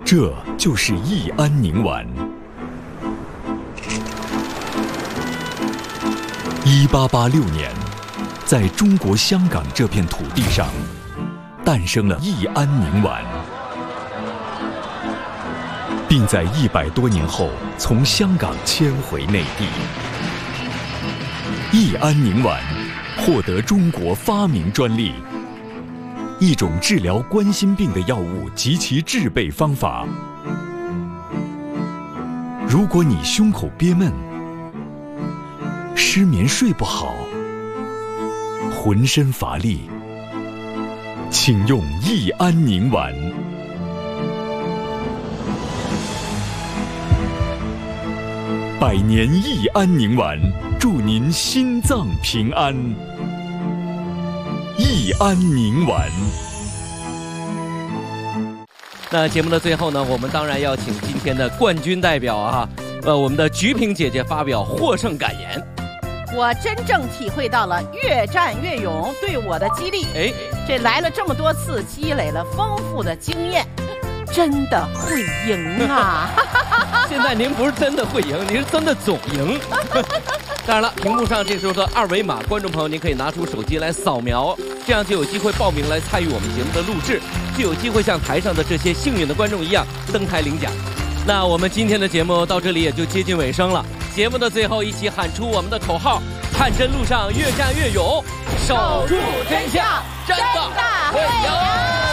这就是益安宁丸。1886年，在中国香港这片土地上，诞生了益安宁丸，并在100多年后从香港迁回内地。益安宁丸获得中国发明专利，一种治疗冠心病的药物及其制备方法。如果你胸口憋闷、失眠睡不好、浑身乏力，请用益安宁丸。100年益安宁丸，祝您心脏平安。益安宁丸。 那节目的最后呢，我们当然要请今天的冠军代表啊，我们的菊萍姐姐发表获胜感言。 我真正体会到了越战越勇对我的激励。这来了这么多次，积累了丰富的经验，真的会赢啊！ 现在您不是真的会赢，您是真的总赢。当然了，屏幕上这时候的二维码，观众朋友您可以拿出手机来扫描，这样就有机会报名来参与我们节目的录制，就有机会像台上的这些幸运的观众一样登台领奖。那我们今天的节目到这里也就接近尾声了。节目的最后，一起喊出我们的口号：探针路上越战越勇，守住真相，真的会赢。